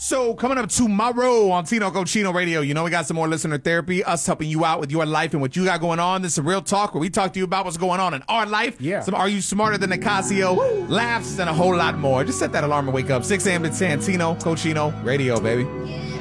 So coming up tomorrow on Tino Cochino Radio, you know we got some more listener therapy, us helping you out with your life and what you got going on. This is a real talk where we talk to you about what's going on in our life. Yeah. Some Are You Smarter Than Nicasio, laughs, and a whole lot more. Just set that alarm and wake up. 6 a.m. to 10, Tino Cochino Radio, baby.